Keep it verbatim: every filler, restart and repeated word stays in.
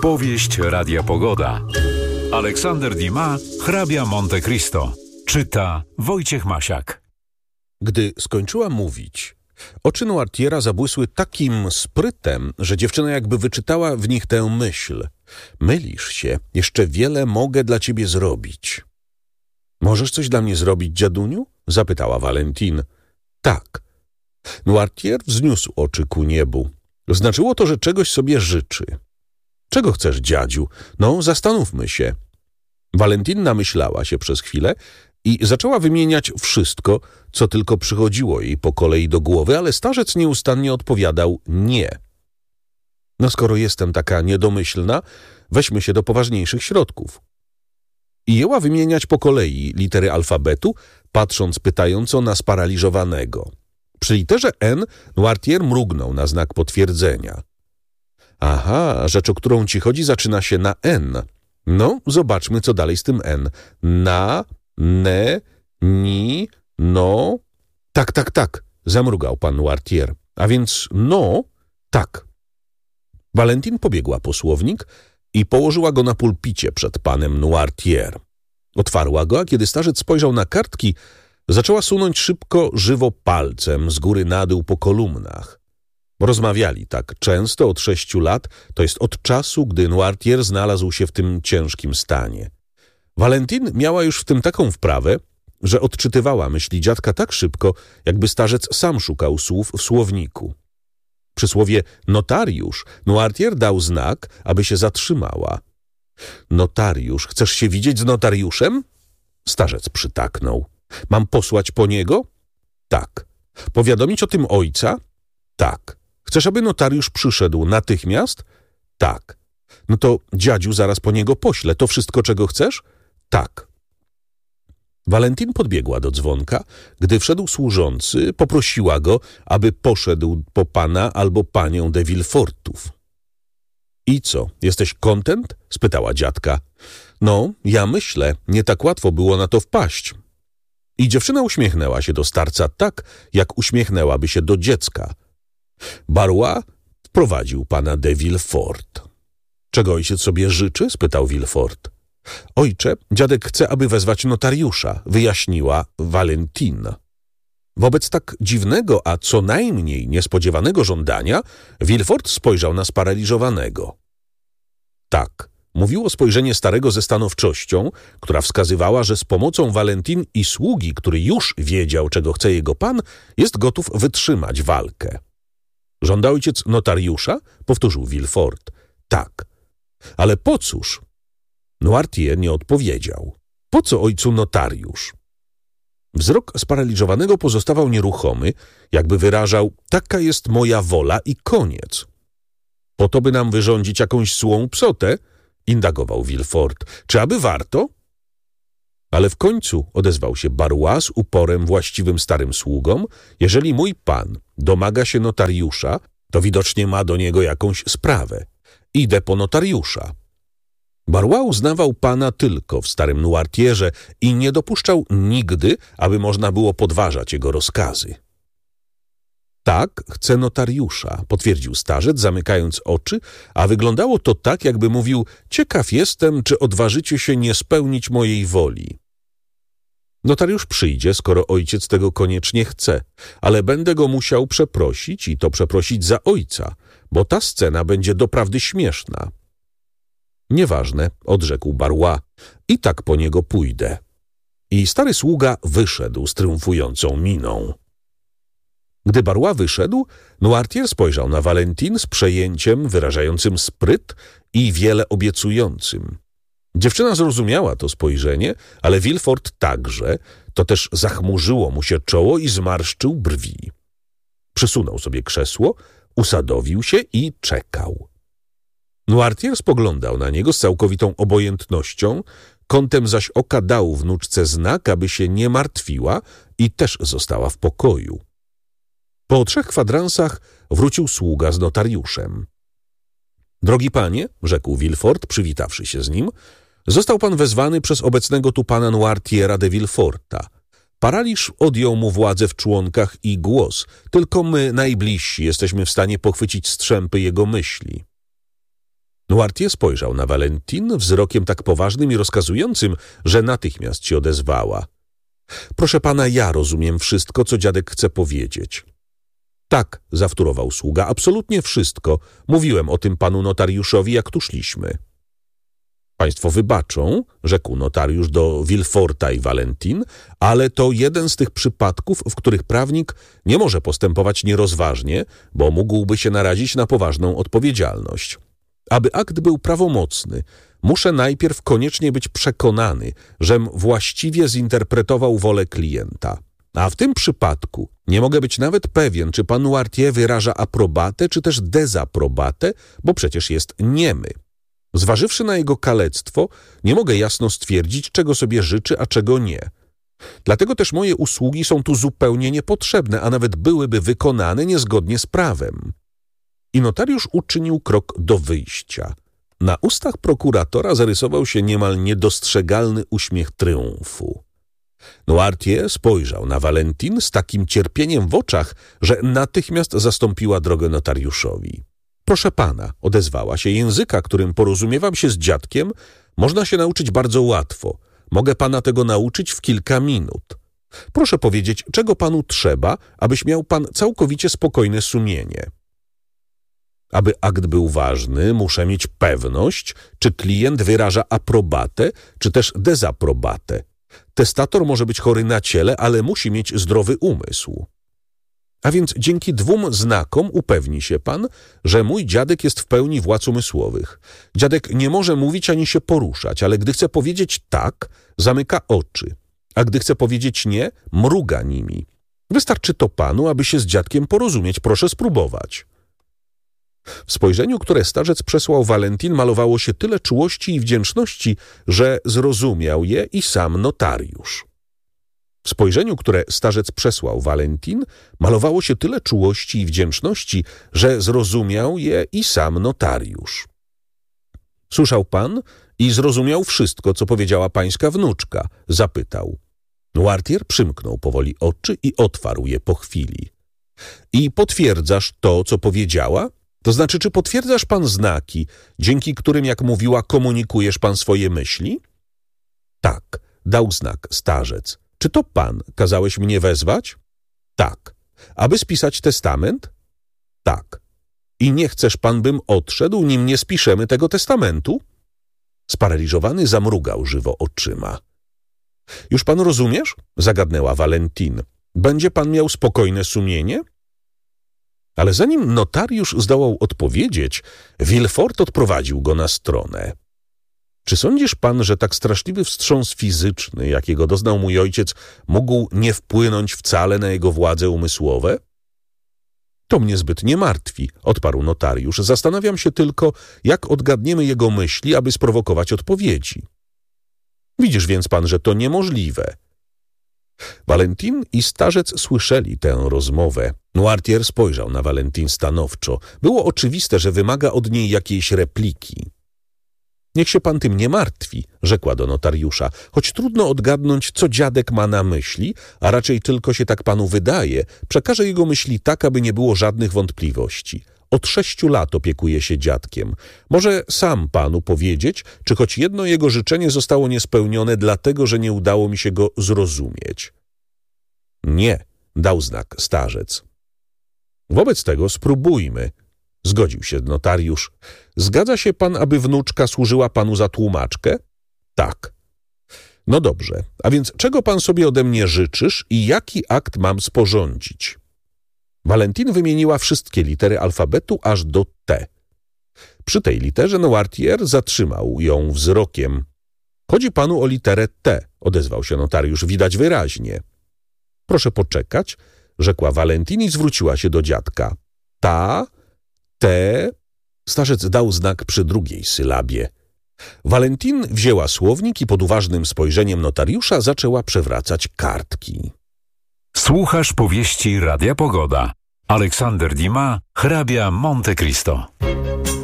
Powieść Radia Pogoda. Aleksander Dumas, Hrabia Monte Cristo. Czyta Wojciech Masiak. Gdy skończyła mówić, oczy Noirtiera zabłysły takim sprytem, że dziewczyna jakby wyczytała w nich tę myśl. Mylisz się, jeszcze wiele mogę dla ciebie zrobić. Możesz coś dla mnie zrobić, dziaduniu? Zapytała Valentine. Tak. Noirtier wzniósł oczy ku niebu. Znaczyło to, że czegoś sobie życzy. Czego chcesz, dziadziu? No, zastanówmy się. Valentine namyślała się przez chwilę i zaczęła wymieniać wszystko, co tylko przychodziło jej po kolei do głowy, ale starzec nieustannie odpowiadał nie. No skoro jestem taka niedomyślna, weźmy się do poważniejszych środków. I jęła wymieniać po kolei litery alfabetu, patrząc pytająco na sparaliżowanego. Przy literze N Noirtier mrugnął na znak potwierdzenia. Aha, rzecz, o którą ci chodzi, zaczyna się na N. No, zobaczmy, co dalej z tym N. Na, ne, ni, no. Tak, tak, tak, zamrugał pan Noirtier. A więc no, tak. Valentine pobiegła po słownik i położyła go na pulpicie przed panem Noirtier. Otwarła go, a kiedy starzec spojrzał na kartki, zaczęła sunąć szybko, żywo palcem z góry na dół po kolumnach. Rozmawiali tak często od sześciu lat, to jest od czasu, gdy Noirtier znalazł się w tym ciężkim stanie. Valentine miała już w tym taką wprawę, że odczytywała myśli dziadka tak szybko, jakby starzec sam szukał słów w słowniku. Przy słowie notariusz Noirtier dał znak, aby się zatrzymała. Notariusz, chcesz się widzieć z notariuszem? Starzec przytaknął. Mam posłać po niego? Tak. Powiadomić o tym ojca? Tak. Chcesz, aby notariusz przyszedł natychmiast? Tak. No to dziadziu zaraz po niego poślę. To wszystko, czego chcesz? Tak. Valentine podbiegła do dzwonka. Gdy wszedł służący, poprosiła go, aby poszedł po pana albo panią de Villefortów. I co, jesteś kontent? Spytała dziadka. No, ja myślę, nie tak łatwo było na to wpaść. I dziewczyna uśmiechnęła się do starca tak, jak uśmiechnęłaby się do dziecka. Barrois wprowadził pana de Villefort. Czego ojciec sobie życzy? Spytał Villefort. Ojcze, dziadek chce, aby wezwać notariusza, wyjaśniła Valentine. Wobec tak dziwnego, a co najmniej niespodziewanego żądania, Villefort spojrzał na sparaliżowanego. Tak, mówiło spojrzenie starego ze stanowczością, która wskazywała, że z pomocą Valentine i sługi, który już wiedział, czego chce jego pan, jest gotów wytrzymać walkę. Żąda ojciec notariusza? Powtórzył Villefort. Tak. Ale po cóż? Noirtier nie odpowiedział. Po co ojcu notariusz? Wzrok sparaliżowanego pozostawał nieruchomy, jakby wyrażał, taka jest moja wola i koniec. Po to, by nam wyrządzić jakąś złą psotę? Indagował Villefort. Czy aby warto? Ale w końcu odezwał się Barrois z uporem właściwym starym sługom. Jeżeli mój pan domaga się notariusza, to widocznie ma do niego jakąś sprawę. Idę po notariusza. Barrois uznawał pana tylko w starym Noirtierze i nie dopuszczał nigdy, aby można było podważać jego rozkazy. Tak, chcę notariusza, potwierdził starzec, zamykając oczy, a wyglądało to tak, jakby mówił, ciekaw jestem, czy odważycie się nie spełnić mojej woli. Notariusz przyjdzie, skoro ojciec tego koniecznie chce, ale będę go musiał przeprosić i to przeprosić za ojca, bo ta scena będzie doprawdy śmieszna. Nieważne, odrzekł Barrois, i tak po niego pójdę. I stary sługa wyszedł z triumfującą miną. Gdy Barrois wyszedł, Noirtier spojrzał na Valentine z przejęciem wyrażającym spryt i wiele obiecującym. Dziewczyna zrozumiała to spojrzenie, ale Villefort także, to też zachmurzyło mu się czoło i zmarszczył brwi. Przysunął sobie krzesło, usadowił się i czekał. Noirtier spoglądał na niego z całkowitą obojętnością, kątem zaś oka dał wnuczce znak, aby się nie martwiła i też została w pokoju. Po trzech kwadransach wrócił sługa z notariuszem. Drogi panie, rzekł Villefort, przywitawszy się z nim, został pan wezwany przez obecnego tu pana Noirtiera de Villeforta. Paraliż odjął mu władzę w członkach i głos. Tylko my, najbliżsi, jesteśmy w stanie pochwycić strzępy jego myśli. Noirtier spojrzał na Valentine wzrokiem tak poważnym i rozkazującym, że natychmiast się odezwała. Proszę pana, ja rozumiem wszystko, co dziadek chce powiedzieć. Tak, zawtórował sługa, absolutnie wszystko. Mówiłem o tym panu notariuszowi, jak tu szliśmy. Państwo wybaczą, rzekł notariusz do Villeforta i Valentine, ale to jeden z tych przypadków, w których prawnik nie może postępować nierozważnie, bo mógłby się narazić na poważną odpowiedzialność. Aby akt był prawomocny, muszę najpierw koniecznie być przekonany, żem właściwie zinterpretował wolę klienta. A w tym przypadku nie mogę być nawet pewien, czy pan Noirtier wyraża aprobatę, czy też dezaprobatę, bo przecież jest niemy. Zważywszy na jego kalectwo, nie mogę jasno stwierdzić, czego sobie życzy, a czego nie. Dlatego też moje usługi są tu zupełnie niepotrzebne, a nawet byłyby wykonane niezgodnie z prawem. I notariusz uczynił krok do wyjścia. Na ustach prokuratora zarysował się niemal niedostrzegalny uśmiech triumfu. Noirtier spojrzał na Valentine z takim cierpieniem w oczach, że natychmiast zastąpiła drogę notariuszowi. Proszę pana, odezwała się, języka, którym porozumiewam się z dziadkiem, można się nauczyć bardzo łatwo. Mogę pana tego nauczyć w kilka minut. Proszę powiedzieć, czego panu trzeba, abyś miał pan całkowicie spokojne sumienie. Aby akt był ważny, muszę mieć pewność, czy klient wyraża aprobatę, czy też dezaprobatę. Testator może być chory na ciele, ale musi mieć zdrowy umysł. A więc dzięki dwóm znakom upewni się pan, że mój dziadek jest w pełni władz umysłowych. Dziadek nie może mówić ani się poruszać, ale gdy chce powiedzieć tak, zamyka oczy, a gdy chce powiedzieć nie, mruga nimi. Wystarczy to panu, aby się z dziadkiem porozumieć. Proszę spróbować. W spojrzeniu, które starzec przesłał Valentine, malowało się tyle czułości i wdzięczności, że zrozumiał je i sam notariusz. W spojrzeniu, które starzec przesłał Valentine, malowało się tyle czułości i wdzięczności, że zrozumiał je i sam notariusz. Słyszał pan i zrozumiał wszystko, co powiedziała pańska wnuczka? Zapytał. Noirtier przymknął powoli oczy i otwarł je po chwili. I potwierdzasz to, co powiedziała? To znaczy, czy potwierdzasz pan znaki, dzięki którym, jak mówiła, komunikujesz pan swoje myśli? Tak, dał znak starzec. Czy to pan kazałeś mnie wezwać? Tak. Aby spisać testament? Tak. I nie chcesz pan, bym odszedł, nim nie spiszemy tego testamentu? Sparaliżowany zamrugał żywo oczyma. Już pan rozumiesz? Zagadnęła Valentine. Będzie pan miał spokojne sumienie? Ale zanim notariusz zdołał odpowiedzieć, Villefort odprowadził go na stronę. Czy sądzisz pan, że tak straszliwy wstrząs fizyczny, jakiego doznał mój ojciec, mógł nie wpłynąć wcale na jego władze umysłowe? To mnie zbyt nie martwi, odparł notariusz. Zastanawiam się tylko, jak odgadniemy jego myśli, aby sprowokować odpowiedzi. Widzisz więc pan, że to niemożliwe. Valentine i starzec słyszeli tę rozmowę. Noirtier spojrzał na Valentine stanowczo. Było oczywiste, że wymaga od niej jakiejś repliki. Niech się pan tym nie martwi, rzekła do notariusza, choć trudno odgadnąć, co dziadek ma na myśli, a raczej tylko się tak panu wydaje, przekażę jego myśli tak, aby nie było żadnych wątpliwości. Od sześciu lat opiekuje się dziadkiem. Może sam panu powiedzieć, czy choć jedno jego życzenie zostało niespełnione, dlatego że nie udało mi się go zrozumieć. Nie, dał znak starzec. Wobec tego spróbujmy. Zgodził się notariusz. Zgadza się pan, aby wnuczka służyła panu za tłumaczkę? Tak. No dobrze, a więc czego pan sobie ode mnie życzysz i jaki akt mam sporządzić? Valentine wymieniła wszystkie litery alfabetu aż do T. Przy tej literze Noirtier zatrzymał ją wzrokiem. Chodzi panu o literę T, odezwał się notariusz, widać wyraźnie. Proszę poczekać, rzekła Valentine i zwróciła się do dziadka. Ta, te... Starzec dał znak przy drugiej sylabie. Valentine wzięła słownik i pod uważnym spojrzeniem notariusza zaczęła przewracać kartki. Słuchasz powieści Radia Pogoda. Aleksander Dumas, hrabia Monte Cristo.